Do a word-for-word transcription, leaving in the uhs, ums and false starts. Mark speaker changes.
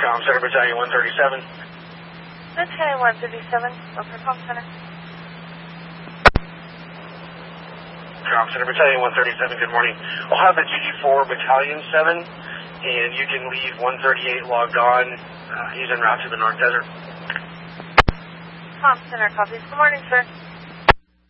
Speaker 1: Com Center Battalion one thirty-seven.
Speaker 2: Battalion one thirty-seven, over Com Center.
Speaker 1: Com Center Battalion one thirty-seven, good morning. I'll have the G D four Battalion seven, and you can leave one thirty-eight logged on. Uh, he's en route to the North Desert.
Speaker 2: Com Center copies. Good morning, sir.